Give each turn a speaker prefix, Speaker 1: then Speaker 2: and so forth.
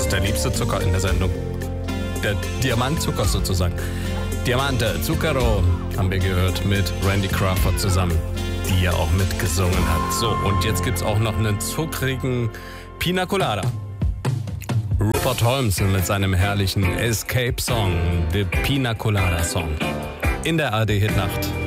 Speaker 1: ist der liebste Zucker in der Sendung. Der Diamantzucker sozusagen. Diamante, Zucchero haben wir gehört mit Randy Crawford zusammen, die ja auch mitgesungen hat. So, und jetzt gibt's auch noch einen zuckrigen Pina Colada. Rupert Holmes mit seinem herrlichen Escape-Song, The Pina Colada Song. In der ARD-Hitnacht.